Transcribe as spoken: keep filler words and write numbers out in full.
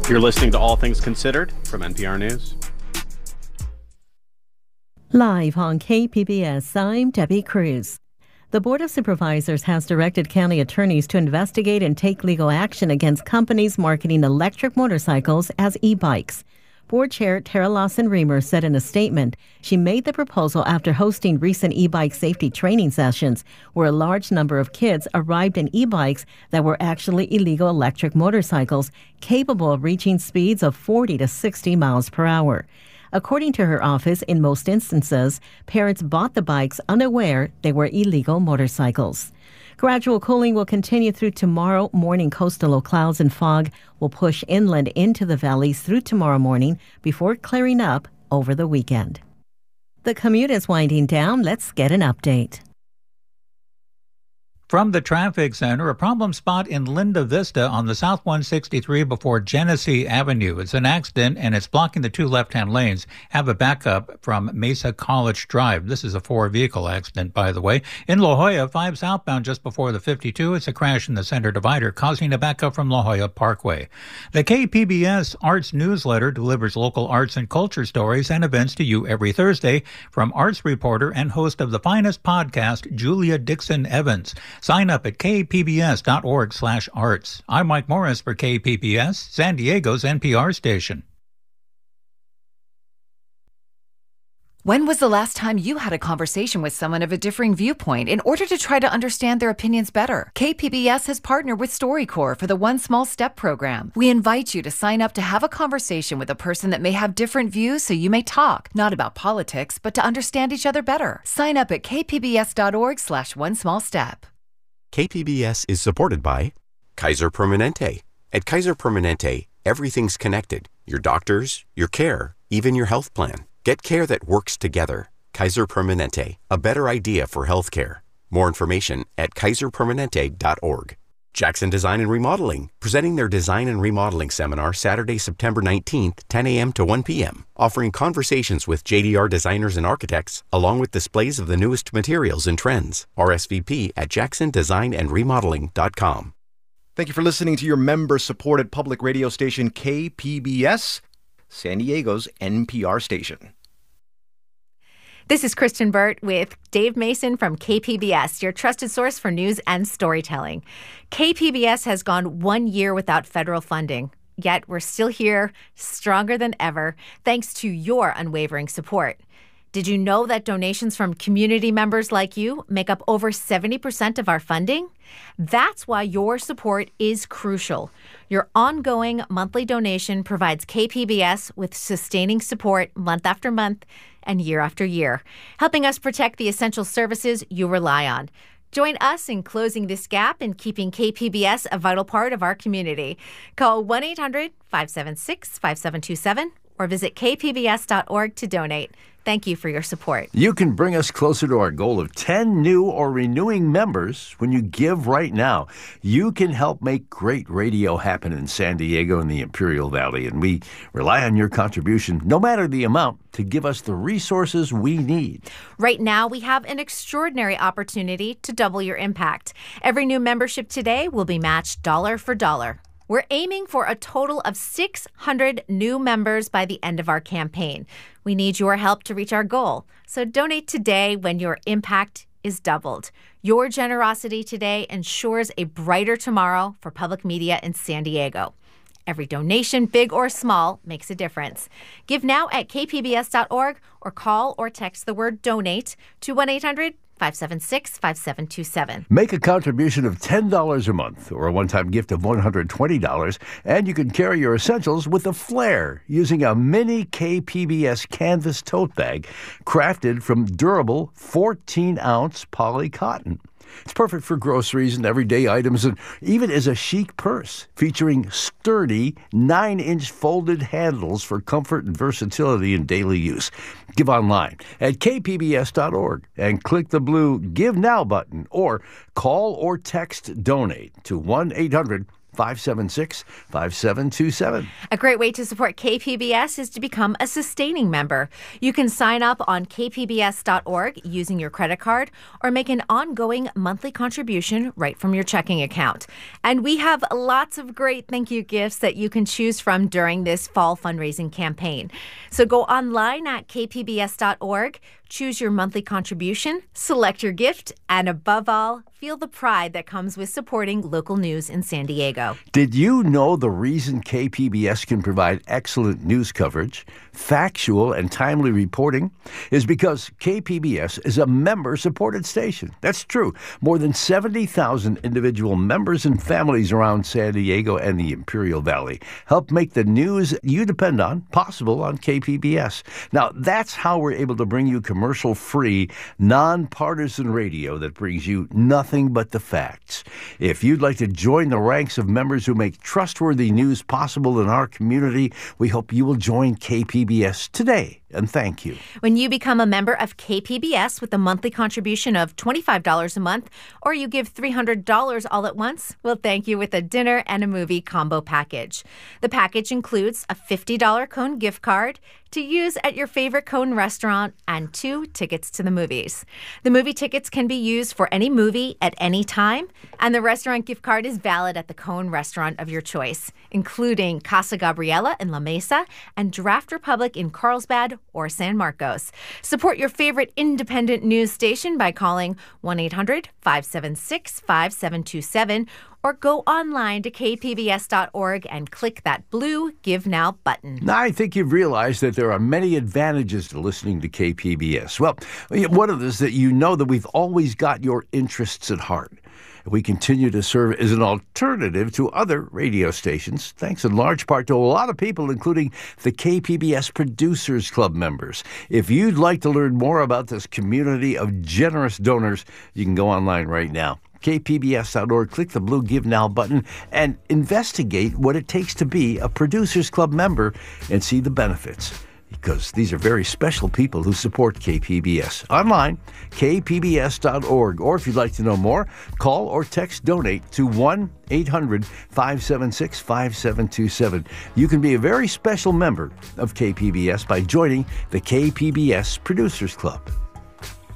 You're listening to All Things Considered from N P R News. Live on K P B S, I'm Debbie Cruz. The Board of Supervisors has directed county attorneys to investigate and take legal action against companies marketing electric motorcycles as e-bikes. Board Chair Tara Lawson-Remer said in a statement she made the proposal after hosting recent e-bike safety training sessions where a large number of kids arrived in e-bikes that were actually illegal electric motorcycles capable of reaching speeds of forty to sixty miles per hour. According to her office, in most instances, parents bought the bikes unaware they were illegal motorcycles. Gradual cooling will continue through tomorrow morning. Coastal low clouds and fog will push inland into the valleys through tomorrow morning before clearing up over the weekend. The commute is winding down. Let's get an update. From the traffic center, a problem spot in Linda Vista on the South one sixty-three before Genesee Avenue. It's an accident and it's blocking the two left-hand lanes. Have a backup from Mesa College Drive. This is a four-vehicle accident, by the way. In La Jolla, five southbound just before the fifty-two. It's a crash in the center divider, causing a backup from La Jolla Parkway. The K P B S Arts Newsletter delivers local arts and culture stories and events to you every Thursday from arts reporter and host of the finest podcast, Julia Dixon Evans. Sign up at k p b s dot org slash arts. I'm Mike Morris for K P B S, San Diego's N P R station. When was the last time you had a conversation with someone of a differing viewpoint in order to try to understand their opinions better? K P B S has partnered with StoryCorps for the One Small Step program. We invite you to sign up to have a conversation with a person that may have different views so you may talk, not about politics, but to understand each other better. Sign up at k p b s dot org slash one small step. K P B S is supported by Kaiser Permanente. At Kaiser Permanente, everything's connected. Your doctors, your care, even your health plan. Get care that works together. Kaiser Permanente, a better idea for healthcare. More information at kaiser permanente dot org. Jackson Design and Remodeling, presenting their Design and Remodeling Seminar Saturday, September nineteenth, ten a.m. to one p.m., offering conversations with J D R designers and architects, along with displays of the newest materials and trends. R S V P at jackson design and remodeling dot com. Thank you for listening to your member-supported public radio station, K P B S, San Diego's N P R station. This is Kristen Burt with Dave Mason from K P B S, your trusted source for news and storytelling. K P B S has gone one year without federal funding, yet we're still here, stronger than ever, thanks to your unwavering support. Did you know that donations from community members like you make up over seventy percent of our funding? That's why your support is crucial. Your ongoing monthly donation provides K P B S with sustaining support month after month and year after year, helping us protect the essential services you rely on. Join us in closing this gap and keeping K P B S a vital part of our community. Call one eight hundred five seven six five seven two seven or visit k p b s dot org to donate. Thank you for your support. You can bring us closer to our goal of ten new or renewing members when you give right now. You can help make great radio happen in San Diego and the Imperial Valley, and we rely on your contribution, no matter the amount, to give us the resources we need. Right now, we have an extraordinary opportunity to double your impact. Every new membership today will be matched dollar for dollar. We're aiming for a total of six hundred new members by the end of our campaign. We need your help to reach our goal. So donate today when your impact is doubled. Your generosity today ensures a brighter tomorrow for public media in San Diego. Every donation, big or small, makes a difference. Give now at k p b s dot org or call or text the word donate to one eight hundred five seven six five seven two seven. Make a contribution of ten dollars a month or a one-time gift of one hundred twenty dollars, and you can carry your essentials with a flair using a mini K P B S canvas tote bag crafted from durable fourteen-ounce poly cotton. It's perfect for groceries and everyday items, and even as a chic purse featuring sturdy nine-inch folded handles for comfort and versatility in daily use. Give online at k p b s dot org and click the blue Give Now button, or call or text DONATE to one eight hundred five seven six, five seven two seven. A great way to support K P B S is to become a sustaining member. You can sign up on k p b s dot org using your credit card or make an ongoing monthly contribution right from your checking account. And we have lots of great thank you gifts that you can choose from during this fall fundraising campaign. So go online at k p b s dot org, choose your monthly contribution, select your gift, and above all, feel the pride that comes with supporting local news in San Diego. Did you know the reason K P B S can provide excellent news coverage, factual and timely reporting, is because K P B S is a member-supported station. That's true. More than seventy thousand individual members and families around San Diego and the Imperial Valley help make the news you depend on possible on K P B S. Now, that's how we're able to bring you commercial-free, nonpartisan radio that brings you nothing but the facts. If you'd like to join the ranks of members who make trustworthy news possible in our community, we hope you will join K P B S today. And thank you. When you become a member of K P B S with a monthly contribution of twenty-five dollars a month, or you give three hundred dollars all at once, we'll thank you with a dinner and a movie combo package. The package includes a fifty dollars Cone gift card to use at your favorite Cone restaurant and two tickets to the movies. The movie tickets can be used for any movie at any time, and the restaurant gift card is valid at the Cone restaurant of your choice, including Casa Gabriela in La Mesa and Draft Republic in Carlsbad or San Marcos. Support your favorite independent news station by calling one eight hundred, five seven six, five seven two seven or go online to k p b s dot org and click that blue Give Now button. Now, I think you've realized that there are many advantages to listening to K P B S. Well, one of them is that you know that we've always got your interests at heart. We continue to serve as an alternative to other radio stations, thanks in large part to a lot of people, including the K P B S Producers Club members. If you'd like to learn more about this community of generous donors, you can go online right now. k p b s dot org, click the blue Give Now button, and investigate what it takes to be a Producers Club member and see the benefits. Because these are very special people who support K P B S. Online, k p b s dot org. Or if you'd like to know more, call or text donate to one eight hundred, five seven six, five seven two seven. You can be a very special member of K P B S by joining the K P B S Producers Club.